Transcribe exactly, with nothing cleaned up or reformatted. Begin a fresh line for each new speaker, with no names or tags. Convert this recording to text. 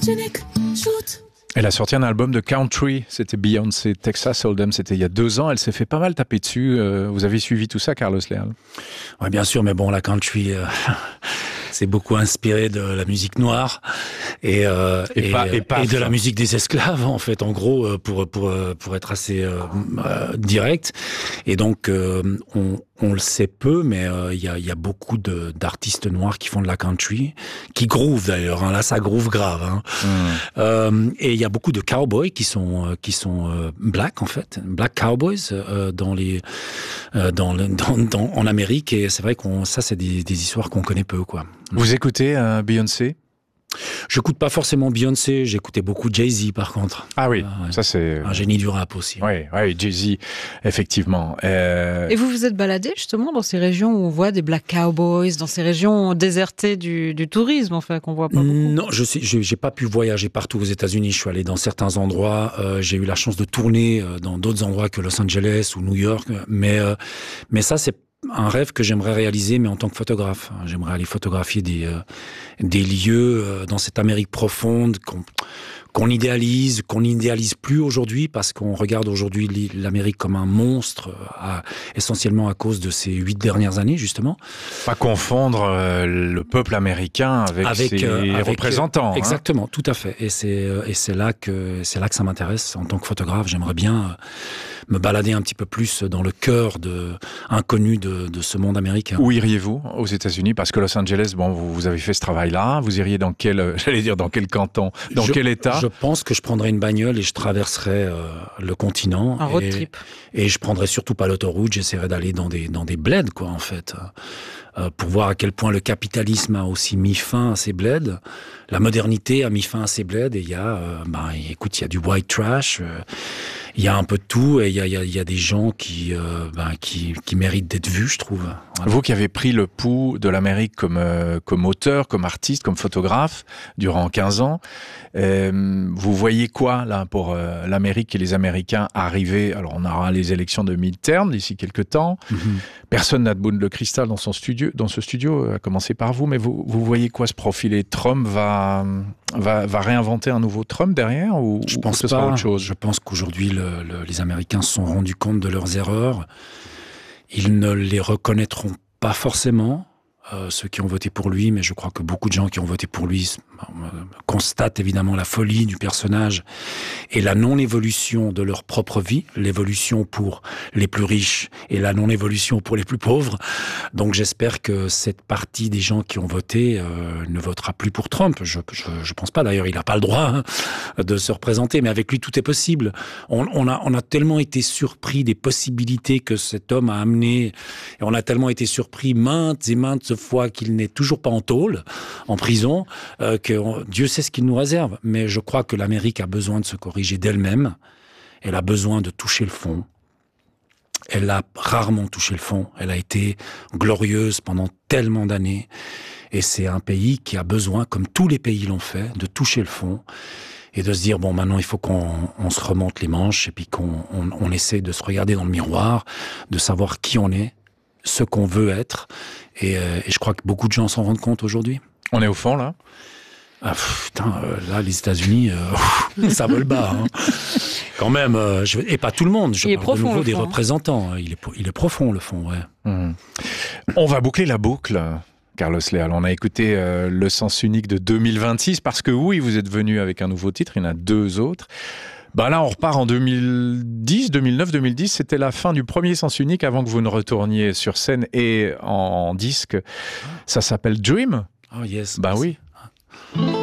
photogenic, shoot.
Elle a sorti un album de country, c'était Beyoncé, Texas Hold'em, c'était il y a deux ans. Elle s'est fait pas mal taper dessus. Euh, vous avez suivi tout ça, Carlos Leal?
Oui, bien sûr, mais bon, la country, euh, c'est beaucoup inspiré de la musique noire et, euh,
et,
et,
pas, et,
et de la musique des esclaves, en fait, en gros, pour, pour, pour être assez euh, euh, direct. Et donc, euh, on, on le sait peu, mais il euh, y, a, y a beaucoup de, d'artistes noirs qui font de la country, qui groove d'ailleurs, hein, là ça groove grave. Hein. Mmh. Euh, et il y a beaucoup de cowboys qui sont, euh, qui sont euh, black en fait, black cowboys euh, dans les, euh, dans, le, dans, dans, en Amérique, et c'est vrai qu'on ça c'est des, des histoires qu'on connaît peu, quoi.
Vous écoutez euh, Beyoncé?
J'écoute pas forcément Beyoncé, j'écoutais beaucoup Jay-Z par contre.
Ah oui,
euh, ouais.
ça c'est...
un génie du rap aussi.
Oui, oui, Jay-Z, effectivement. Euh...
Et vous vous êtes baladé justement dans ces régions où on voit des Black Cowboys, dans ces régions désertées du, du tourisme, enfin, qu'on voit pas beaucoup?
Non, je sais, je, j'ai pas pu voyager partout aux États-Unis. Je suis allé dans certains endroits. Euh, j'ai eu la chance de tourner dans d'autres endroits que Los Angeles ou New York. Mais, euh, mais ça, c'est un rêve que j'aimerais réaliser, mais en tant que photographe. J'aimerais aller photographier des, euh, des lieux euh, dans cette Amérique profonde qu'on, qu'on idéalise, qu'on n'idéalise plus aujourd'hui, parce qu'on regarde aujourd'hui l'Amérique comme un monstre, à, essentiellement à cause de ces huit dernières années, justement.
Pas confondre euh, le peuple américain avec, avec ses euh, avec, représentants.
Euh, exactement, hein. Tout à fait. Et c'est, euh, et c'est là que, c'est là que ça m'intéresse. En tant que photographe, j'aimerais bien euh, me balader un petit peu plus dans le cœur de, inconnu de, de ce monde américain.
Où iriez-vous aux États-Unis? Parce que Los Angeles, bon, vous, vous avez fait ce travail-là. Vous iriez dans quel, j'allais dire, dans quel canton, dans
je,
quel état?
Je pense que je prendrais une bagnole et je traverserais euh, le continent.
Un road
et,
trip.
Et je prendrais surtout pas l'autoroute. J'essaierais d'aller dans des dans des bleds, quoi, en fait, euh, pour voir à quel point le capitalisme a aussi mis fin à ces bleds. La modernité a mis fin à ces bleds. Et il y a, euh, bah, écoute, il y a du white trash. Euh, Il y a un peu de tout, et il y a, il y a, il y a des gens qui, euh, ben, qui, qui méritent d'être vus, je trouve. Voilà.
Vous qui avez pris le pouls de l'Amérique comme, euh, comme auteur, comme artiste, comme photographe, durant quinze ans, euh, vous voyez quoi, là, pour euh, l'Amérique et les Américains arriver? Alors, on aura les élections de mi-terme d'ici quelques temps. Mm-hmm. Personne n'a de boule de cristal dans son studio, dans ce studio, à commencer par vous, mais vous, vous voyez quoi se profiler? Trump va, va, va réinventer un nouveau Trump derrière, ou,
je
ou
pense
ce
pas.
sera autre chose?
Je pense qu'aujourd'hui, le Le, le, les Américains se sont rendus compte de leurs erreurs. Ils ne les reconnaîtront pas forcément, euh, ceux qui ont voté pour lui, mais je crois que beaucoup de gens qui ont voté pour lui euh, constatent évidemment la folie du personnage et la non-évolution de leur propre vie, l'évolution pour les plus riches et la non-évolution pour les plus pauvres. Donc j'espère que cette partie des gens qui ont voté euh, ne votera plus pour Trump. Je, je, je pense pas, d'ailleurs, il n'a pas le droit, hein, de se représenter, mais avec lui tout est possible. On, on, a, on a tellement été surpris des possibilités que cet homme a amenées, et on a tellement été surpris maintes et maintes fois qu'il n'est toujours pas en tôle, en prison, euh, que on, Dieu sait ce qu'il nous réserve. Mais je crois que l'Amérique a besoin de se corriger d'elle-même. Elle a besoin de toucher le fond. Elle a rarement touché le fond. Elle a été glorieuse pendant tellement d'années. Et c'est un pays qui a besoin, comme tous les pays l'ont fait, de toucher le fond et de se dire, bon, maintenant, il faut qu'on on se remonte les manches et puis qu'on on, on essaie de se regarder dans le miroir, de savoir qui on est, ce qu'on veut être. Et, euh, et je crois que beaucoup de gens s'en rendent compte aujourd'hui.
On est au fond, là?
Ah, pff, putain, euh, là, les États-Unis, euh, ça vole bas, hein. Quand même. Euh, je, et pas tout le monde. Je
il
parle
est profond,
de nouveau des
fond,
représentants. Hein. Il est, il est profond, le fond, ouais.
Mmh. On va boucler la boucle, Carlos Leal. On a écouté euh, le Sens Unique de deux mille vingt-six, parce que oui, vous êtes venu avec un nouveau titre. Il y en a deux autres. Ben là, on repart en deux mille dix, deux mille neuf, deux mille dix. C'était la fin du premier Sens Unique avant que vous ne retourniez sur scène et en disque. Ça s'appelle Dream.
Oh yes.
Bah oui.